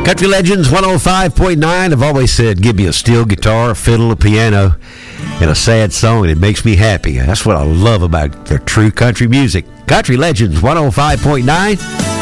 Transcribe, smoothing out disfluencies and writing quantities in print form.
Country Legends 105.9. I've always said, give me a steel guitar, a fiddle, a piano, and a sad song, and it makes me happy. That's what I love about the true country music. Country Legends 105.9.